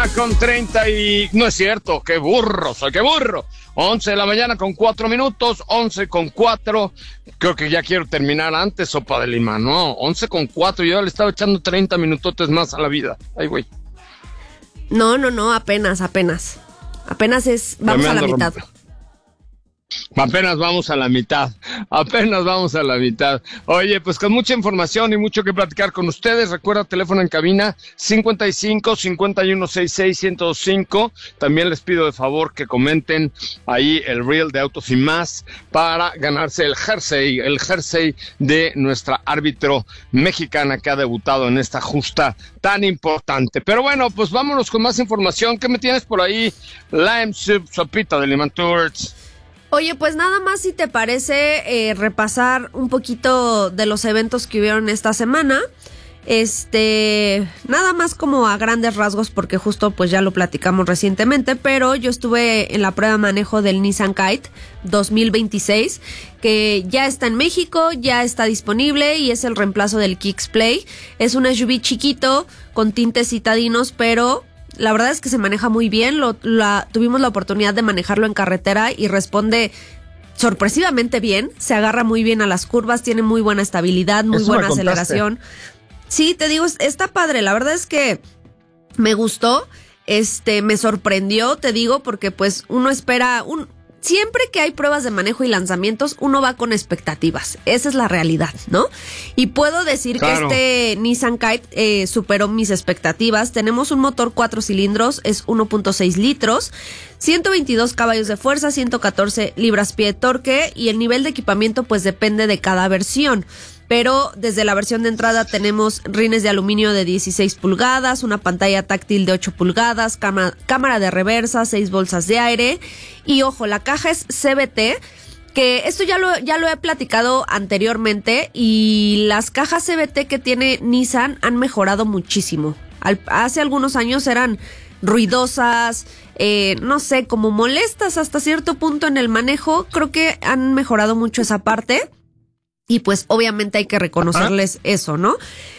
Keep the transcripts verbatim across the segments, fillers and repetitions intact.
mañana con treinta y... No es cierto, qué burro, soy qué burro. once de la mañana con cuatro minutos, once con cuatro. Creo que ya quiero terminar antes, sopa de lima, ¿no? once con cuatro, yo le estaba echando treinta minutotes más a la vida. Ay, güey. No, no, no, apenas, apenas. Apenas es, vamos a la mitad. Rompe. Apenas vamos a la mitad, apenas vamos a la mitad. Oye, pues con mucha información y mucho que platicar con ustedes. Recuerda, teléfono en cabina cincuenta y cinco, cincuenta y uno, sesenta y seis, ciento cinco. También les pido de favor que comenten ahí el reel de Autos y Más para ganarse el jersey, el jersey de nuestra árbitro mexicana que ha debutado en esta justa tan importante. Pero bueno, pues vámonos con más información. ¿Qué me tienes por ahí? Lime Soup, sopita de Limón Tours. Oye, pues nada más si te parece eh, repasar un poquito de los eventos que hubieron esta semana. Este, nada más como a grandes rasgos porque justo pues ya lo platicamos recientemente, pero yo estuve en la prueba de manejo del Nissan Kite dos mil veintiséis, que ya está en México, ya está disponible y es el reemplazo del Kicks Play. Es un S U V chiquito con tintes citadinos, pero... la verdad es que se maneja muy bien. Lo, la, tuvimos la oportunidad de manejarlo en carretera y responde sorpresivamente bien. Se agarra muy bien a las curvas, tiene muy buena estabilidad, muy buena aceleración. Sí, te digo, está padre. La verdad es que me gustó, este, me sorprendió, te digo, porque pues uno espera... un Siempre que hay pruebas de manejo y lanzamientos, uno va con expectativas. Esa es la realidad, ¿no? Y puedo decir claro. que este Nissan Kite eh, superó mis expectativas. Tenemos un motor cuatro cilindros, es uno punto seis litros, ciento veintidós caballos de fuerza, ciento catorce libras-pie de torque, y el nivel de equipamiento pues depende de cada versión. Pero desde la versión de entrada tenemos rines de aluminio de dieciséis pulgadas, una pantalla táctil de ocho pulgadas, cámara, cámara de reversa, seis bolsas de aire. Y ojo, la caja es C V T, que esto ya lo, ya lo he platicado anteriormente, y las cajas C V T que tiene Nissan han mejorado muchísimo. Al, hace algunos años eran ruidosas, eh, no sé, como molestas hasta cierto punto en el manejo. Creo que han mejorado mucho esa parte. Y pues obviamente hay que reconocerles ¿Ah? eso, ¿no?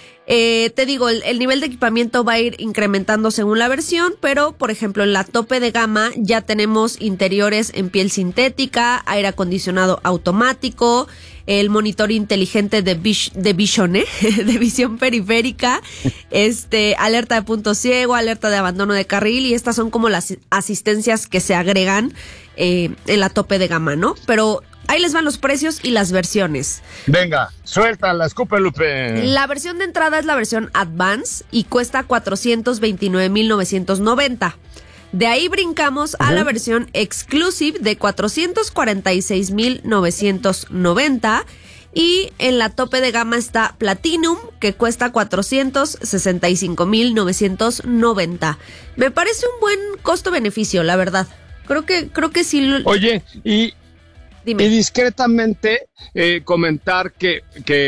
Eh, te digo, el, el nivel de equipamiento va a ir incrementando según la versión, pero por ejemplo en la tope de gama ya tenemos interiores en piel sintética, aire acondicionado automático, el monitor inteligente de, vis, de Vision, ¿eh? de visión periférica, este, alerta de punto ciego, alerta de abandono de carril, y estas son como las asistencias que se agregan eh, en la tope de gama, ¿no? Pero ahí les van los precios y las versiones. Venga, suéltala, escupe, Lupe. La versión de entrada es la versión Advance y cuesta cuatrocientos veintinueve mil novecientos noventa. De ahí brincamos uh-huh. a la versión Exclusive de cuatrocientos cuarenta y seis mil novecientos noventa. Y en la tope de gama está Platinum, que cuesta cuatrocientos sesenta y cinco mil novecientos noventa. Me parece un buen costo-beneficio, la verdad. Creo que, creo que sí. Oye, y... Dime. Y discretamente eh, comentar que,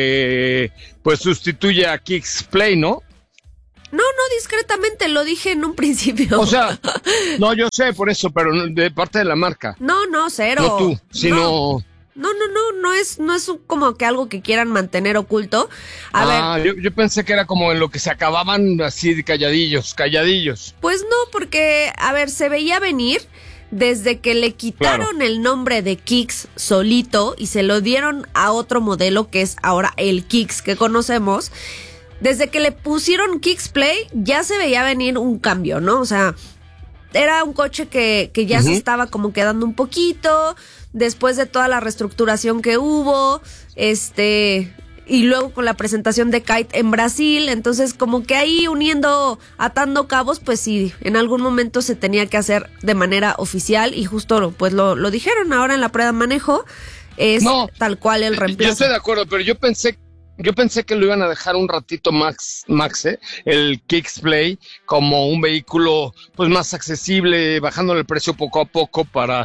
que pues sustituye a Kicks Play, ¿no? No, no, discretamente, lo dije en un principio. O sea, no, yo sé por eso, pero de parte de la marca. No, no, cero. No tú, sino... No. No, no, no, no es, no es como que algo que quieran mantener oculto. A ah, ver. Yo, yo pensé que era como en lo que se acababan así calladillos, calladillos. Pues no, porque, a ver, se veía venir desde que le quitaron claro. el nombre de Kicks solito y se lo dieron a otro modelo que es ahora el Kicks que conocemos. Desde que le pusieron Kicks Play ya se veía venir un cambio, ¿no? O sea, era un coche que, que ya uh-huh. se estaba como quedando un poquito después de toda la reestructuración que hubo, este... y luego con la presentación de Kite en Brasil, entonces como que ahí uniendo, atando cabos, pues sí, en algún momento se tenía que hacer de manera oficial y justo pues lo, lo dijeron ahora en la prueba de manejo, es no, tal cual el reemplazo. Yo estoy de acuerdo, pero yo pensé Yo pensé que lo iban a dejar un ratito Max, Max, ¿eh? el Kicks Play, como un vehículo pues más accesible, bajándole el precio poco a poco para,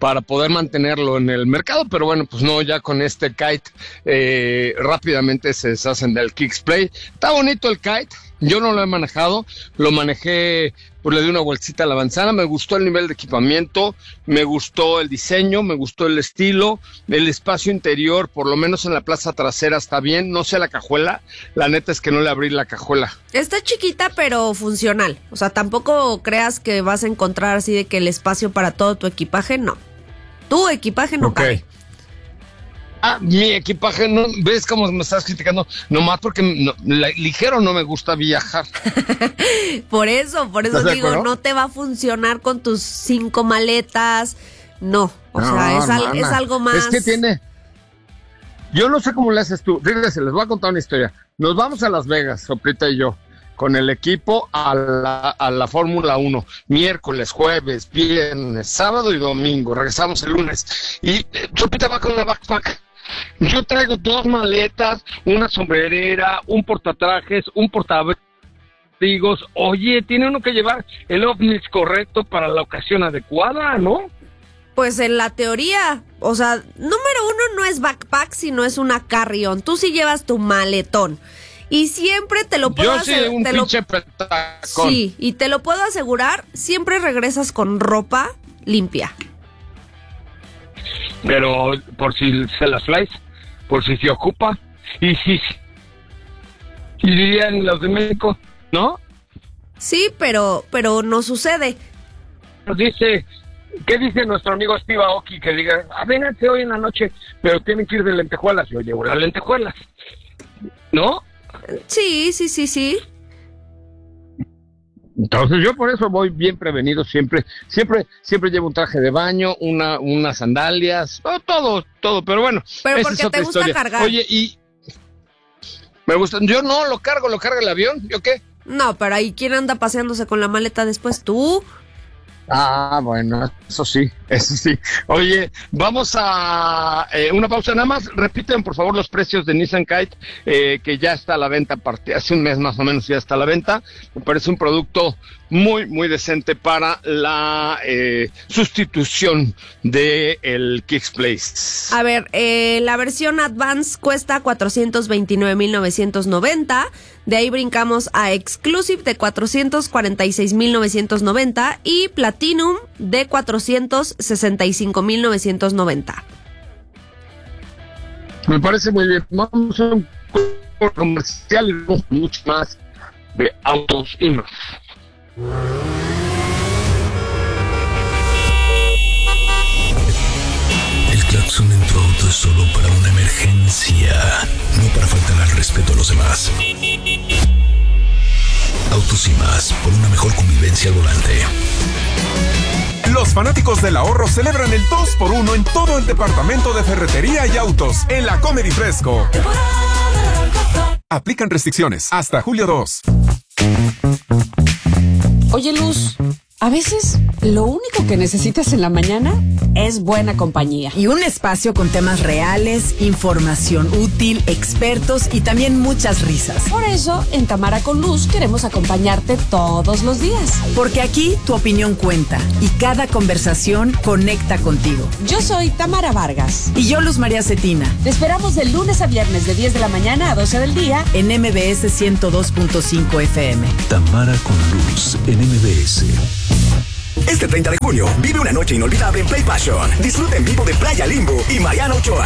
para poder mantenerlo en el mercado, pero bueno, pues no, ya con este kite eh, rápidamente se deshacen del Kicksplay. Está bonito el kite, yo no lo he manejado, lo manejé, pues le di una vueltita a la manzana, me gustó el nivel de equipamiento, me gustó el diseño, me gustó el estilo, el espacio interior, por lo menos en la plaza trasera está bien, no sé la cajuela, la neta es que no le abrí la cajuela. Está chiquita pero funcional, o sea, tampoco creas que vas a encontrar así de que el espacio para todo tu equipaje, no. Tu equipaje no okay. cabe. Ah, mi equipaje, no, ¿ves cómo me estás criticando? Nomás porque no, la, ligero no me gusta viajar. Por eso, por eso digo, acuerdo? No te va a funcionar con tus cinco maletas, no, o no, sea, es, al, es algo más. Es que tiene, yo no sé cómo le haces tú, fíjense, les voy a contar una historia. Nos vamos a Las Vegas, Sopita y yo, con el equipo a la, a la Fórmula uno, miércoles, jueves, viernes, sábado y domingo, regresamos el lunes, y eh, Sopita va con una backpack. Yo traigo dos maletas, una sombrerera, un portatrajes, un portaabrigos. Oye, tiene uno que llevar el ovnis correcto para la ocasión adecuada, ¿no? Pues en la teoría, o sea, número uno no es backpack, sino es una carry-on. Tú sí llevas tu maletón. Y siempre te lo puedo asegurar. Yo sí, un pinche lo... petacón. Sí, y te lo puedo asegurar, siempre regresas con ropa limpia. Pero por si se las flies, por si se ocupa, y si, y dirían los de México, ¿no? Sí, pero, pero no sucede. Nos dice, ¿qué dice nuestro amigo Steve Aoki? Que diga, ah, vénganse hoy en la noche, pero tienen que ir de lentejuelas. Yo llevo las lentejuelas, ¿no? Sí, sí, sí, sí. Entonces yo por eso voy bien prevenido siempre, siempre, siempre llevo un traje de baño, una, unas sandalias, todo, todo, todo, pero bueno. Pero esa porque es otra te gusta historia. cargar. Oye, y me gusta, yo no lo cargo, lo carga el avión, ¿yo qué? No, pero ahí quién anda paseándose con la maleta después, tú. Ah, bueno, eso sí, eso sí. Oye, vamos a eh, una pausa nada más. Repiten, por favor, los precios de Nissan Kite, eh, que ya está a la venta, hace un mes más o menos ya está a la venta. Me parece un producto muy, muy decente para la eh, sustitución de el Kicksplay. A ver, eh, la versión Advance cuesta cuatrocientos veintinueve mil novecientos noventa. De ahí brincamos a Exclusive de cuatrocientos cuarenta y seis mil novecientos noventa y Platinum de cuatrocientos sesenta y cinco mil novecientos noventa. Me parece muy bien. Vamos a un comercial y vamos mucho más de autos y más. El claxon en tu auto es solo para una emergencia, no para faltar al respeto a los demás. Autos y más, por una mejor convivencia al volante. Los fanáticos del ahorro celebran el dos por uno en todo el departamento de ferretería y autos en la Comedy Fresco. Aplican restricciones hasta julio dos. Oye, Luz, a veces lo único que necesitas en la mañana es buena compañía. Y un espacio con temas reales, información útil, expertos y también muchas risas. Por eso, en Tamara con Luz queremos acompañarte todos los días. Porque aquí tu opinión cuenta y cada conversación conecta contigo. Yo soy Tamara Vargas. Y yo, Luz María Cetina. Te esperamos de lunes a viernes de diez de la mañana a doce del día en M B S ciento dos punto cinco F M. Tamara con Luz en M B S. Este treinta de junio, vive una noche inolvidable en Play Passion. Disfruta en vivo de Playa Limbo y Mariana Ochoa.